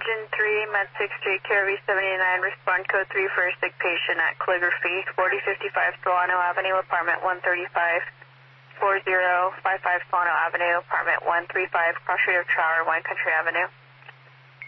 Engine 3, Med 6 Street, KRV 79, respond code 3 for a sick patient at calligraphy, 4055 Solano Avenue, apartment 135, 4055 Solano Avenue, apartment 135, cross street of Trower, Wine Country Avenue.